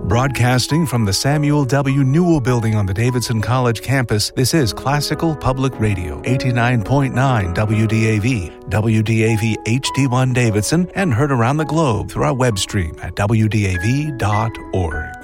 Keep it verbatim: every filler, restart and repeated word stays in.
Broadcasting from the Samuel W. Newell Building on the Davidson College campus, this is Classical Public Radio, eighty-nine point nine W D A V, W D A V H D one Davidson, and heard around the globe through our web stream at W D A V dot org.